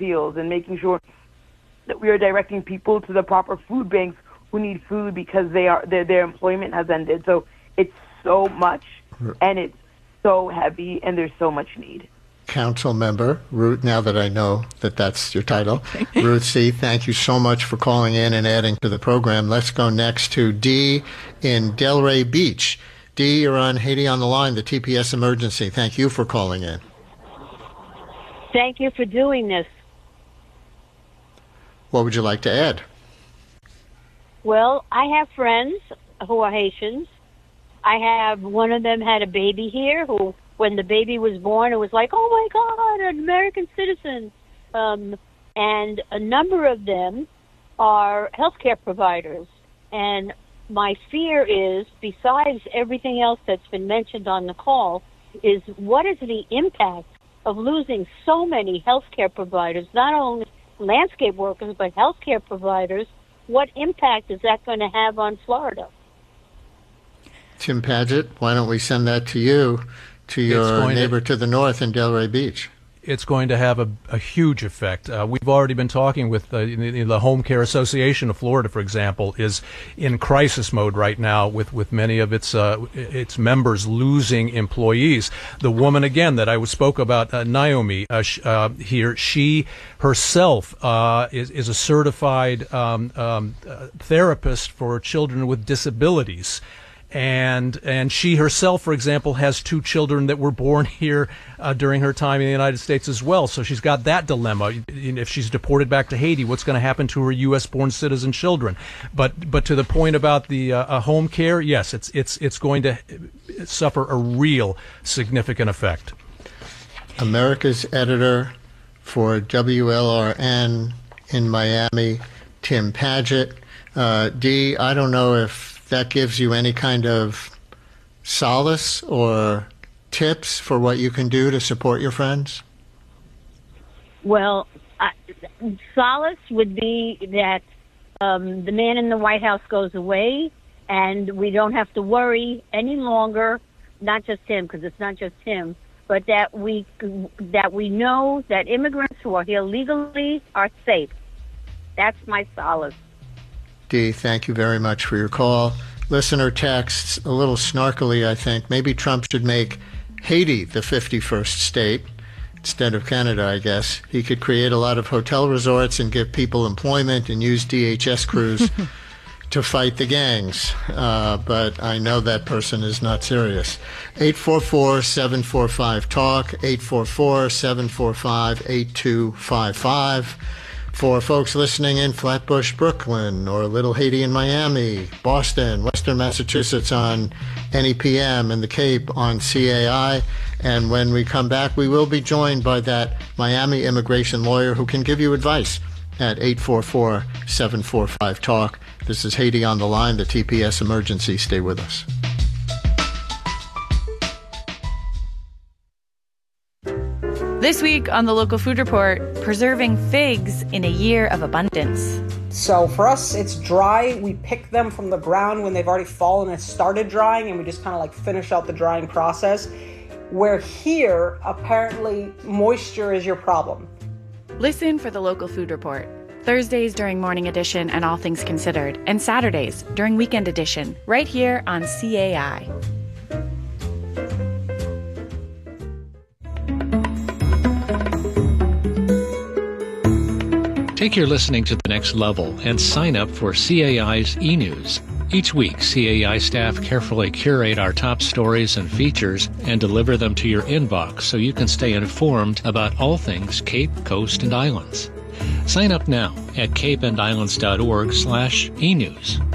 appeals and making sure that we are directing people to the proper food banks who need food because their employment has ended. So it's so much, and it's so heavy, and there's so much need. Council member Ruth, now that I know that that's your title, Ruth C., thank you so much for calling in and adding to the program. Let's go next to Dee in Delray Beach. Dee, you're on Haiti on the Line, the TPS emergency. Thank you for calling in. Thank you for doing this. What would you like to add? Well, I have friends who are Haitians. I have one of them had a baby here who, when the baby was born, it was like, oh my God, an American citizen. And a number of them are healthcare providers. And my fear is, besides everything else that's been mentioned on the call, is what is the impact of losing so many healthcare providers, not only landscape workers, but healthcare providers? What impact is that going to have on Florida? Tim Padgett, why don't we send that to you, to your neighbor to the north in Delray Beach? It's going to have a huge effect. We've already been talking with the Home Care Association of Florida, for example, is in crisis mode right now with many of its members losing employees. The woman, again, that I spoke about, Naomi, here, she herself is a certified therapist for children with disabilities. And she herself, for example, has 2 children that were born here during her time in the United States as well. So she's got that dilemma. If she's deported back to Haiti, what's going to happen to her U.S.-born citizen children? But to the point about the home care, yes, it's going to suffer a real significant effect. America's editor for WLRN in Miami, Tim Padgett. Dee, I don't know if that gives you any kind of solace or tips for what you can do to support your friends? Well, solace would be that the man in the White House goes away and we don't have to worry any longer, not just him, because it's not just him, but that we know that immigrants who are here legally are safe. That's my solace. Dee, thank you very much for your call. Listener texts, a little snarkily, I think, maybe Trump should make Haiti the 51st state instead of Canada, I guess. He could create a lot of hotel resorts and give people employment and use DHS crews to fight the gangs. But I know that person is not serious. 844-745-TALK, 844-745-8255. For folks listening in Flatbush, Brooklyn, or Little Haiti in Miami, Boston, Western Massachusetts on NEPM, and the Cape on CAI. And when we come back, we will be joined by that Miami immigration lawyer who can give you advice at 844-745-TALK. This is Haiti on the Line, the TPS emergency. Stay with us. This week on the Local Food Report, preserving figs in a year of abundance. So for us, it's dry. We pick them from the ground when they've already fallen and started drying, and we just kind of like finish out the drying process. Where here, apparently, moisture is your problem. Listen for the Local Food Report. Thursdays during Morning Edition and All Things Considered, and Saturdays during Weekend Edition, right here on CAI. Take your listening to the next level and sign up for CAI's e-News. Each week, CAI staff carefully curate our top stories and features and deliver them to your inbox so you can stay informed about all things Cape, Coast, and Islands. Sign up now at capeandislands.org/e-news.